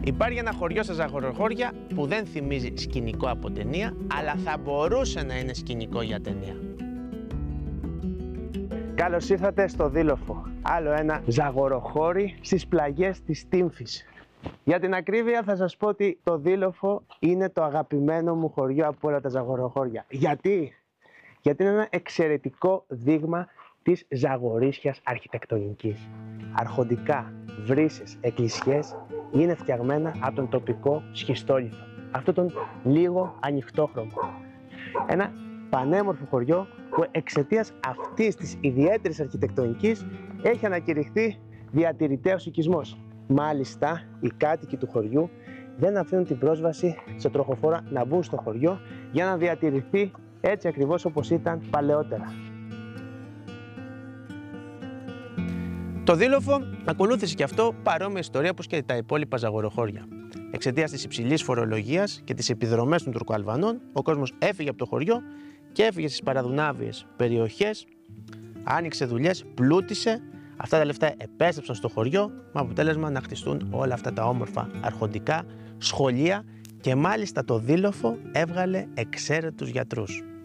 Υπάρχει ένα χωριό στα Ζαγοροχώρια που δεν θυμίζει σκηνικό από ταινία, αλλά θα μπορούσε να είναι σκηνικό για ταινία. Καλώς ήρθατε στο Δήλοφο. Άλλο ένα Ζαγοροχώρι στις πλαγιές της Τύμφης. Για την ακρίβεια θα σας πω ότι το Δήλοφο είναι το αγαπημένο μου χωριό από όλα τα Ζαγοροχώρια. Γιατί? Γιατί είναι ένα εξαιρετικό δείγμα της ζαγορίσιας αρχιτεκτονικής. Αρχοντικά, βρύσες, εκκλησιές είναι φτιαγμένα από τον τοπικό σχιστόλιθο. Αυτό τον λίγο ανοιχτόχρωμο. Ένα πανέμορφο χωριό που εξαιτίας αυτής της ιδιαίτερης αρχιτεκτονικής έχει ανακηρυχθεί διατηρητέως οικισμός. Μάλιστα, οι κάτοικοι του χωριού δεν αφήνουν την πρόσβαση σε τροχοφόρα να μπουν στο χωριό για να διατηρηθεί έτσι ακριβώς όπως ήταν παλαιότερα. Το Δήλοφο ακολούθησε και αυτό παρόμοια ιστορία όπως και τα υπόλοιπα Ζαγοροχώρια. Εξαιτίας της υψηλής φορολογίας και τις επιδρομές των Τουρκοαλβανών, ο κόσμος έφυγε από το χωριό και έφυγε στις παραδουνάβιες περιοχές, άνοιξε δουλειές, πλούτησε. Αυτά τα λεφτά επέστρεψαν στο χωριό με αποτέλεσμα να χτιστούν όλα αυτά τα όμορφα αρχοντικά, σχολεία και μάλιστα το Δήλοφο έβγαλε εξαίρετους γιατρούς.